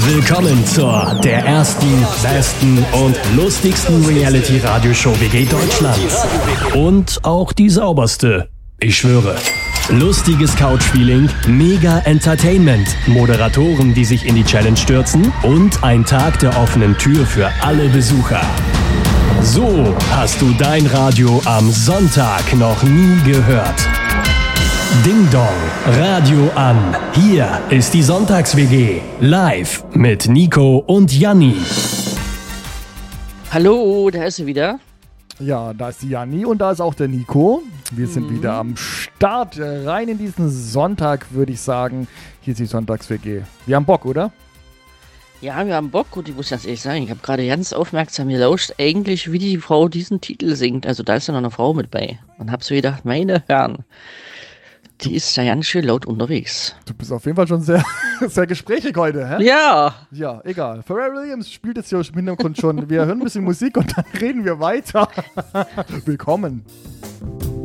Willkommen der ersten, besten und lustigsten Reality-Radioshow WG Deutschlands. Und auch die sauberste. Ich schwöre. Lustiges Couch-Feeling, mega Entertainment, Moderatoren, die sich in die Challenge stürzen und ein Tag der offenen Tür für alle Besucher. So hast du dein Radio am Sonntag noch nie gehört. Ding Dong, Radio an. Hier ist die Sonntags-WG. Live mit Nico und Janni. Hallo, da ist sie wieder. Ja, da ist die Janni und da ist auch der Nico. Wir sind wieder am Start. Rein in diesen Sonntag, würde ich sagen. Hier ist die Sonntags-WG. Wir haben Bock, oder? Ja, wir haben Bock und ich muss ganz ehrlich sagen, ich habe gerade ganz aufmerksam gelauscht, eigentlich wie die Frau diesen Titel singt. Also da ist ja noch eine Frau mit bei. Und hab so gedacht, meine Herren, die ist ja ganz schön laut unterwegs. Du bist auf jeden Fall schon sehr, sehr gesprächig heute, hä? Ja. Ja, egal. Pharrell Williams spielt jetzt hier im Hintergrund schon. Wir hören ein bisschen Musik und dann reden wir weiter. Willkommen.